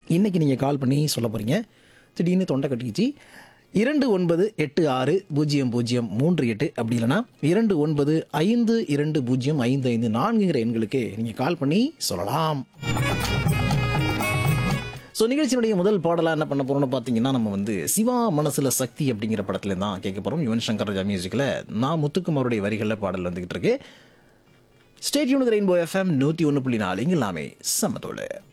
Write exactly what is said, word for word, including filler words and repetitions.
இன்றைக்கி நீங்கள் கால் பண்ணி சொல்ல போகிறீங்க. திடீர்னு தொண்டை கட்டிக்கிச்சு. இரண்டு ஒன்பது எட்டு ஆறு பூஜ்ஜியம் பூஜ்ஜியம் மூன்று எட்டு அப்படி இல்லைனா இரண்டு ஒன்பது ஐந்து இரண்டு பூஜ்ஜியம் ஐந்து ஐந்து நான்குங்கிற எண்களுக்கு நீங்கள் கால் பண்ணி சொல்லலாம். ஸோ நிகழ்ச்சியினுடைய முதல் பாடலாக என்ன பண்ண போகிறோம்னு பார்த்தீங்கன்னா, நம்ம வந்து சிவா மனசில் சக்தி அப்படிங்கிற படத்துல தான் கேட்க போகிறோம். யுவன் சங்கர் ராஜா மியூசிக்கில் நான் முத்துக்குமாருடைய வரிகளில் பாடல் வந்துக்கிட்டு இருக்கு. ஸ்டேட் யூனிட் ரெயின்போ எஃப்எம் நூற்றி ஒன்று புள்ளி நாலு இங்கே எல்லாமே சமத்தோடு.